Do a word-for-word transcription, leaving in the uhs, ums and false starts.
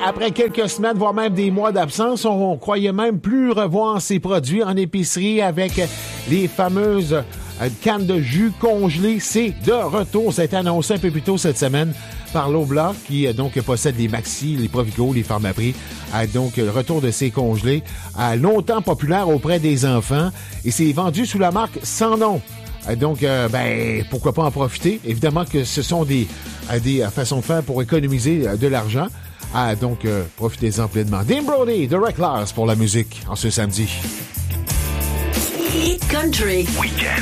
après quelques semaines, voire même des mois d'absence, on, on croyait même plus revoir ces produits en épicerie avec les fameuses euh, cannes de jus congelées. C'est de retour. Ça a été annoncé un peu plus tôt cette semaine par Loblaw, qui euh, donc possède les Maxi, les Provigo, les Pharmaprix. Euh, donc, le retour de ces congelés, euh, longtemps populaire auprès des enfants. Et c'est vendu sous la marque Sans Nom. Donc, euh, ben, pourquoi pas en profiter? Évidemment que ce sont des, euh, des euh, façons de faire pour économiser euh, de l'argent. Ah, donc, euh, profitez-en pleinement. Dean Brody de Reckless pour la musique en ce samedi. Hit Country. Weekend.